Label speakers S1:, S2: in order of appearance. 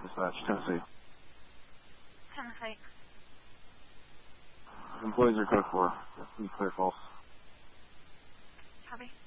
S1: Dispatch, Tennessee.
S2: Tennessee.
S1: Employees are code 4. Clear false.
S2: Copy.